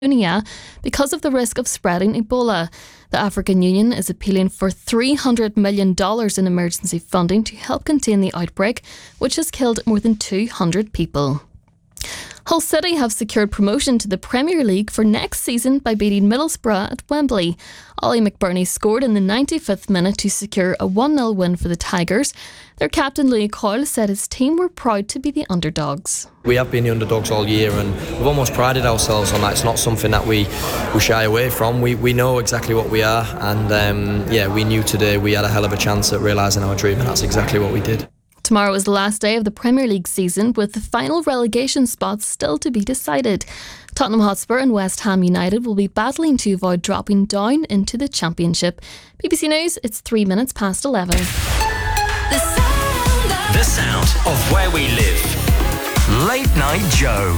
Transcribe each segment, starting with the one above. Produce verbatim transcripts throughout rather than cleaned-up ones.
because of the risk of spreading Ebola. The African Union is appealing for three hundred million dollars in emergency funding to help contain the outbreak, which has killed more than two hundred people. Hull City have secured promotion to the Premier League for next season by beating Middlesbrough at Wembley. Ollie McBurney scored in the ninety-fifth minute to secure a one nil win for the Tigers. Their captain Louis Coyle said his team were proud to be the underdogs. We have been the underdogs all year and we've almost prided ourselves on that. It's not something that we, we shy away from. We we know exactly what we are, and um, yeah, we knew today we had a hell of a chance at realising our dream, and that's exactly what we did. Tomorrow is the last day of the Premier League season, with the final relegation spots still to be decided. Tottenham Hotspur and West Ham United will be battling to avoid dropping down into the Championship. B B C News, it's three minutes past eleven. The sound of, the sound of where we live. Late Night Joe.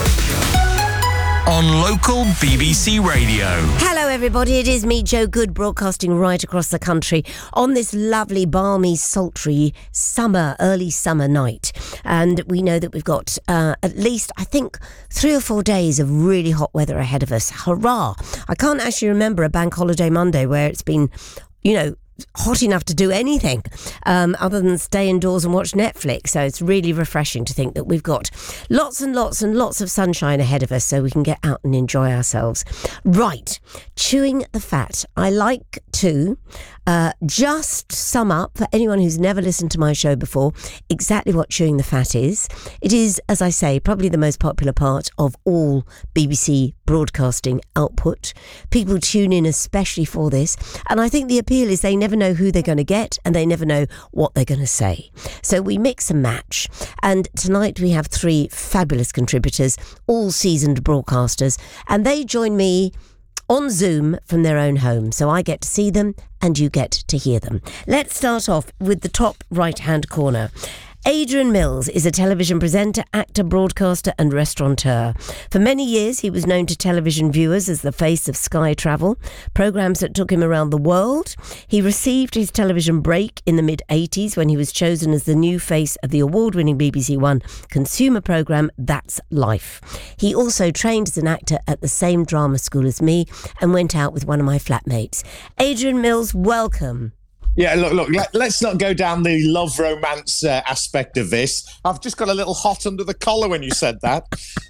On local B B C Radio. Hello everybody, it is me, Joe Good, broadcasting right across the country on this lovely, balmy, sultry summer, early summer night. And we know that we've got uh, at least, I think, three or four days of really hot weather ahead of us. Hurrah! I can't actually remember a bank holiday Monday where it's been, you know, hot enough to do anything um, other than stay indoors and watch Netflix. So it's really refreshing to think that we've got lots and lots and lots of sunshine ahead of us so we can get out and enjoy ourselves. Right, chewing the fat. I like to uh, just sum up, for anyone who's never listened to my show before, exactly what chewing the fat is. It is, as I say, probably the most popular part of all B B C broadcasting output. People tune in especially for this, and I think the appeal is they never know who they're going to get and they never know what they're going to say. So we mix and match, and tonight we have three fabulous contributors, all seasoned broadcasters, and they join me on Zoom from their own home, so I get to see them and you get to hear them. Let's start off with the top right-hand corner. Adrian Mills is a television presenter, actor, broadcaster and restaurateur. For many years, he was known to television viewers as the face of Sky Travel, programmes that took him around the world. He received his television break in the mid-eighties when he was chosen as the new face of the award-winning B B C One consumer programme That's Life. He also trained as an actor at the same drama school as me and went out with one of my flatmates. Adrian Mills, welcome. Yeah, look, look, let, let's not go down the love romance uh, aspect of this. I've just got a little hot under the collar when you said that.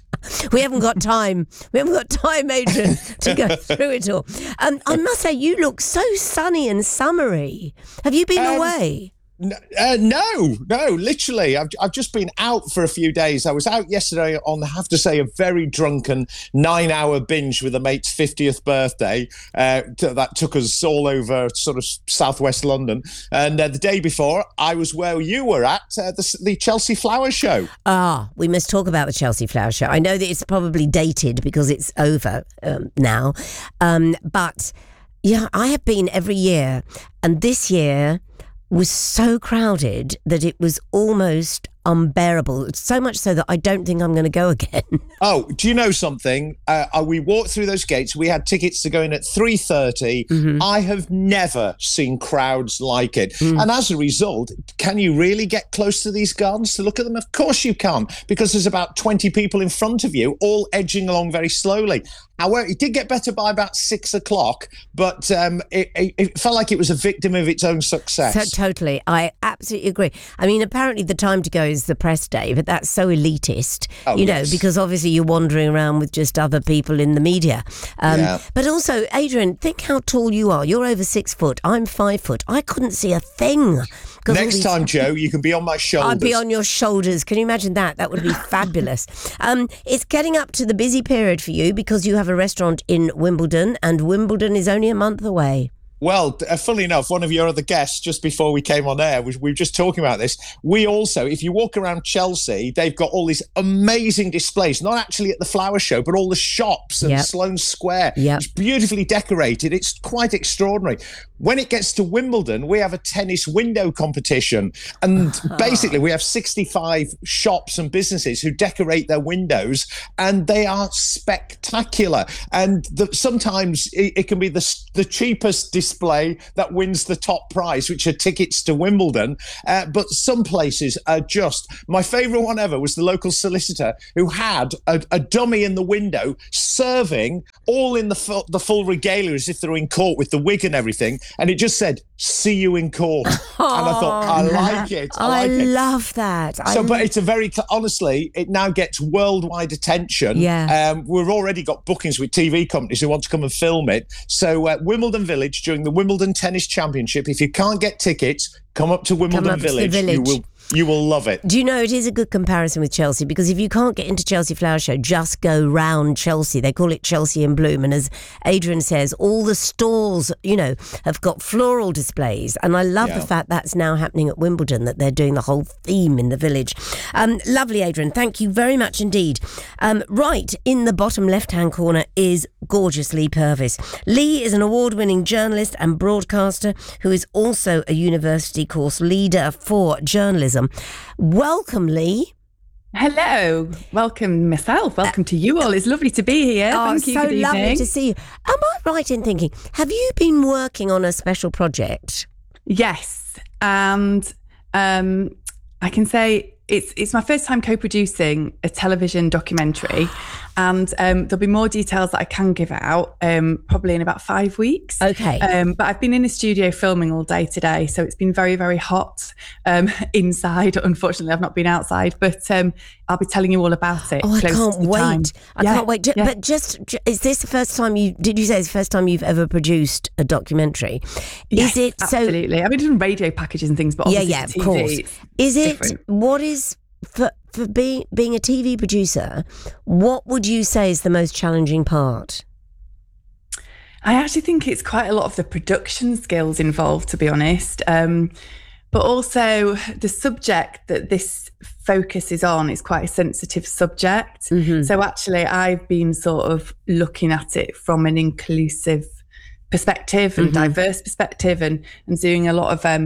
We haven't got time. We haven't got time, Adrian, to go through it all. Um, I must say, you look so sunny and summery. Have you been um, away? N- uh, no, no, literally. I've I've just been out for a few days. I was out yesterday on, I have to say, a very drunken nine-hour binge with a mate's fiftieth birthday. Uh, t- that took us all over sort of southwest London. And uh, the day before, I was where you were at, uh, the, the Chelsea Flower Show. Ah, we must talk about the Chelsea Flower Show. I know that it's probably dated because it's over um, now. Um, but, yeah, I have been every year. And this year was so crowded that it was almost unbearable. So much so that I don't think I'm going to go again. Oh, do you know something? Uh, we walked through those gates. We had tickets to go in at three thirty. Mm-hmm. I have never seen crowds like it. Mm. And as a result, can you really get close to these gardens to look at them? Of course you can't, because there's about twenty people in front of you, all edging along very slowly. However, it did get better by about six o'clock, but um, it, it, it felt like it was a victim of its own success. So, totally. I absolutely agree. I mean, apparently the time to go is the press day, but that's so elitist, oh, you know, yes. because obviously you're wandering around with just other people in the media. Um, yeah. But also, Adrian, think how tall you are. You're over six foot. I'm five foot. I couldn't see a thing. Next these... time, Joe, you can be on my shoulders. I'd be on your shoulders. Can you imagine that? That would be fabulous. Um, it's getting up to the busy period for you because you have a restaurant in Wimbledon, and Wimbledon is only a month away. Well, uh, funnily enough, one of your other guests just before we came on air, we, we were just talking about this. We also, if you walk around Chelsea, they've got all these amazing displays, not actually at the flower show, but all the shops and yep. Sloane Square. Yep. It's beautifully decorated. It's quite extraordinary. When it gets to Wimbledon, we have a tennis window competition. And basically, we have sixty-five shops and businesses who decorate their windows, and they are spectacular. And the, sometimes it, it can be the, the cheapest display display that wins the top prize, which are tickets to Wimbledon. Uh, but some places are just, my favourite one ever was the local solicitor who had a, a dummy in the window serving all in the full, the full regalia as if they were in court with the wig and everything. And it just said, see you in court. Oh, and I thought, I like it. I, I like it. love that. So, I but it's a very, honestly, it now gets worldwide attention. Yeah. Um, we've already got bookings with T V companies who want to come and film it. So uh, Wimbledon Village during the Wimbledon Tennis Championship, if you can't get tickets, come up to Wimbledon up to the Village. village. You will, you will love it. Do you know, it is a good comparison with Chelsea, because if you can't get into Chelsea Flower Show, just go round Chelsea. They call it Chelsea in Bloom. And as Adrian says, all the stalls, you know, have got floral displays. And I love Yeah. the fact that's now happening at Wimbledon, that they're doing the whole theme in the village. Um, lovely, Adrian. Thank you very much indeed. Um, right in the bottom left-hand corner is gorgeous Lee Purvis. Lee is an award-winning journalist and broadcaster who is also a university course leader for journalism. Welcome, Lee. Hello, welcome myself. Welcome to you all. It's lovely to be here. Oh, Thank you. so Good lovely evening. to see you. Am I right in thinking, have you been working on a special project? Yes, and um, I can say it's it's my first time co-producing a television documentary, and um, there'll be more details that I can give out um, probably in about five weeks. Okay. Um, but I've been in the studio filming all day today, so it's been very, very hot um, inside. Unfortunately, I've not been outside, but um, I'll be telling you all about it. Oh, I close can't to the wait. time. I Yeah, can't wait. Ju- yeah. But just, ju- is this the first time you, did you say it's the first time you've ever produced a documentary? Yes, Is it so? absolutely. I mean, done radio packages and things, but Yeah, obviously yeah, for of T V, course. it's Is it, different. what is, for, for being, being a T V producer, what would you say is the most challenging part? I actually think it's quite a lot of the production skills involved, to be honest. Um, but also the subject that this focuses on is quite a sensitive subject. Mm-hmm. So actually, I've been sort of looking at it from an inclusive perspective and Mm-hmm. diverse perspective, and, and doing a lot of um,